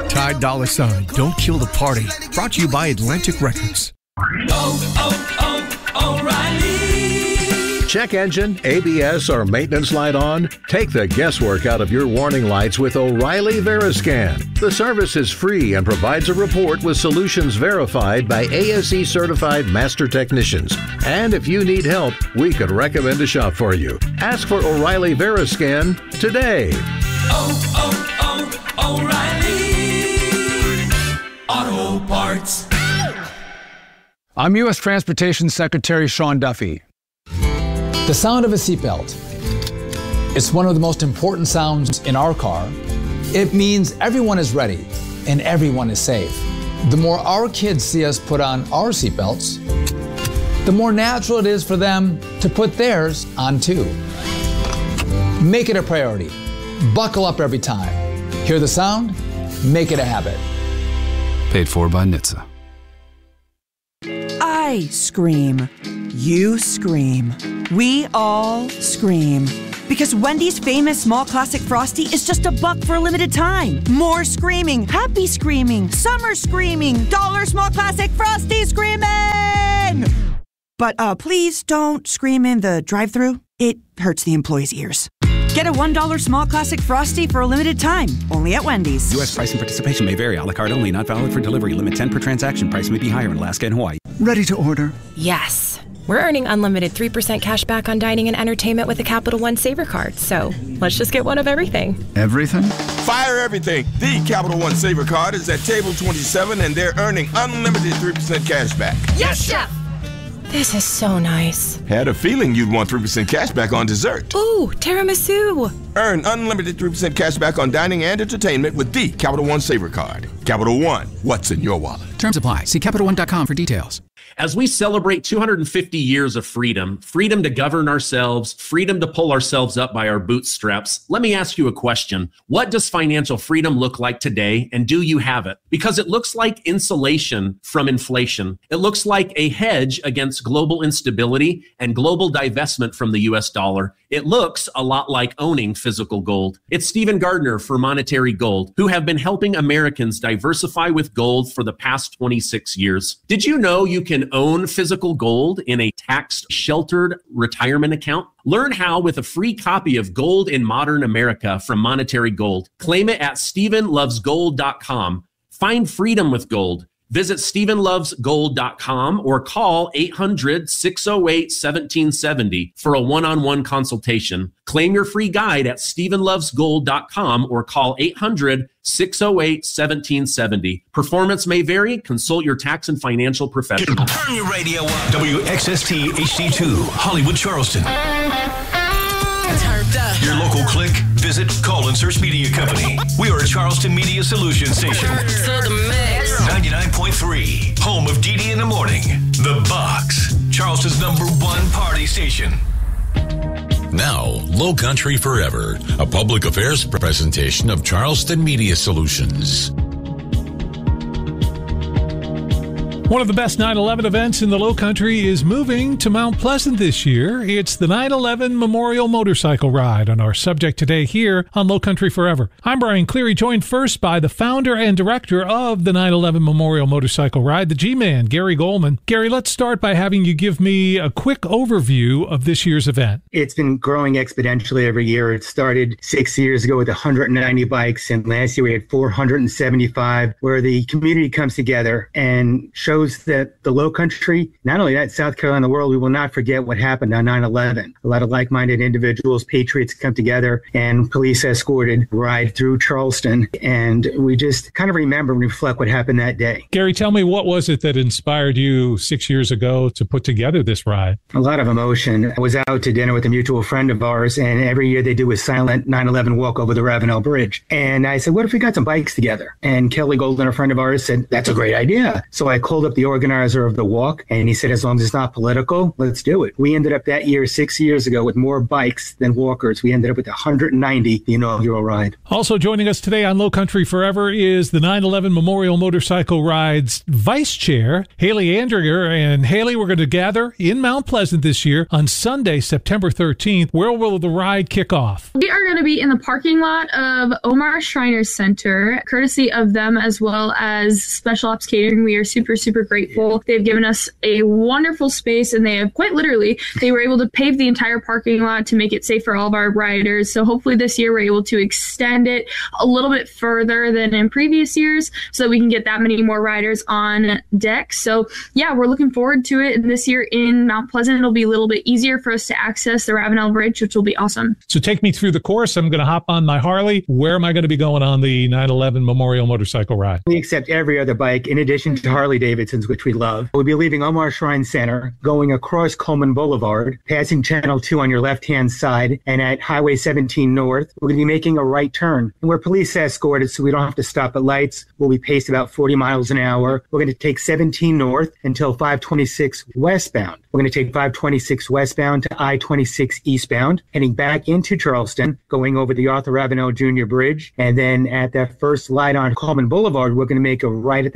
Ty Dolla $ign, Don't Kill the Party. Brought to you by Atlantic Records. O'Reilly. Check engine, ABS, or maintenance light on? Take the guesswork out of your warning lights with O'Reilly Veriscan. The service is free and provides a report with solutions verified by ASE certified master technicians. And if you need help, we could recommend a shop for you. Ask for O'Reilly Veriscan today. O'Reilly Auto Parts. I'm U.S. Transportation Secretary Sean Duffy. The sound of a seatbelt. It's one of the most important sounds in our car. It means everyone is ready and everyone is safe. The more our kids see us put on our seatbelts, the more natural it is for them to put theirs on too. Make it a priority. Buckle up every time. Hear the sound? Make it a habit. Paid for by NHTSA. I scream. You scream. We all scream. Because Wendy's famous small classic Frosty is just $1 for a limited time. More screaming, happy screaming, summer screaming, dollar small classic Frosty screaming! But please don't scream in the drive-thru. It hurts the employees' ears. Get a $1 small classic Frosty for a limited time, only at Wendy's. U.S. price and participation may vary. A la carte only, not valid for delivery. Limit 10 per transaction. Price may be higher in Alaska and Hawaii. Ready to order? Yes. We're earning unlimited 3% cash back on dining and entertainment with a Capital One Saver card. So let's just get one of everything. Everything? Fire everything. The Capital One Saver card is at table 27 and they're earning unlimited 3% cash back. Yes, Chef! This is so nice. Had a feeling you'd want 3% cash back on dessert. Ooh, tiramisu. Earn unlimited 3% cash back on dining and entertainment with the Capital One Saver card. Capital One, what's in your wallet? Terms apply. See CapitalOne.com for details. As we celebrate 250 years of freedom, freedom to govern ourselves, freedom to pull ourselves up by our bootstraps, let me ask you a question. What does financial freedom look like today, and do you have it? Because it looks like insulation from inflation. It looks like a hedge against global instability and global divestment from the US dollar. It looks a lot like owning physical gold. It's Stephen Gardner for Monetary Gold, who have been helping Americans diversify with gold for the past 26 years. Did you know you can own physical gold in a tax-sheltered retirement account? Learn how with a free copy of Gold in Modern America from Monetary Gold. Claim it at StephenLovesGold.com. Find freedom with gold. Visit StephenLovesGold.com or call 800-608-1770 for a one-on-one consultation. Claim your free guide at StephenLovesGold.com or call 800-608-1770. Performance may vary. Consult your tax and financial professional. Turn your radio up. WXST HD2, Hollywood, Charleston. Your local click, visit, call, and search media company. We are a Charleston Media Solutions station. 99.3, home of DD in the Morning. The Box, Charleston's #1 party station. Now, Low Country Forever, a public affairs presentation of Charleston Media Solutions. One of the best 9/11 events in the Low Country is moving to Mount Pleasant this year. It's the 9/11 Memorial Motorcycle Ride on our subject today here on Low Country Forever. I'm Brian Cleary, joined first by the founder and director of the 9/11 Memorial Motorcycle Ride, the G-Man, Gary Goldman. Gary, let's start by having you give me a quick overview of this year's event. It's been growing exponentially every year. It started 6 years ago with 190 bikes, and last year we had 475, where the community comes together and shows that the Low Country, not only that, South Carolina, the world, we will not forget what happened on 9/11. A lot of like-minded individuals, patriots come together, and police escorted ride through Charleston, and we just kind of remember and reflect what happened that day. Gary, tell me, what was it that inspired you 6 years ago to put together this ride? A lot of emotion. I was out to dinner with a mutual friend of ours, and every year they do a silent 9/11 walk over the Ravenel Bridge. And I said, what if we got some bikes together? And Kelly Golden, a friend of ours, said, that's a great idea. So I called Philip, the organizer of the walk, and he said, as long as it's not political, let's do it. We ended up that year, 6 years ago, with more bikes than walkers. We ended up with 190, the inaugural ride. Also joining us today on Low Country Forever is the 9/11 Memorial Motorcycle Ride's Vice Chair, Haley Andringer. And Haley, we're going to gather in Mount Pleasant this year on Sunday, September 13th. Where will the ride kick off? We are going to be in the parking lot of Omar Shriners Center, courtesy of them as well as Special Ops Catering. We are super, super grateful. They've given us a wonderful space, and they have quite literally, they were able to pave the entire parking lot to make it safe for all of our riders. So hopefully this year we're able to extend it a little bit further than in previous years so that we can get that many more riders on deck. So yeah, we're looking forward to it. And this year in Mount Pleasant, it'll be a little bit easier for us to access the Ravenel Bridge, which will be awesome. So take me through the course. I'm going to hop on my Harley. Where am I going to be going on the 9/11 Memorial Motorcycle Ride? We accept every other bike in addition to Harley Davidson's, which we love. We'll be leaving Omar Shrine Center, going across Coleman Boulevard, passing Channel 2 on your left-hand side, and at Highway 17 North, we're going to be making a right turn. And we're police escorted, so we don't have to stop at lights. We'll be paced about 40 miles an hour. We're going to take 17 North until 526 westbound. We're going to take 526 westbound to I-26 eastbound, heading back into Charleston, going over the Arthur Ravenel Jr. Bridge. And then at that first light on Coleman Boulevard, we're going to make a right at